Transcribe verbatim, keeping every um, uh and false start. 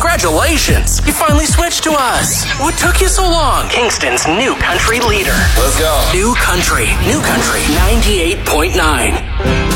Congratulations! You finally switched to us. What took you so long? Kingston's new country leader. Let's go. New country. New country. ninety-eight point nine.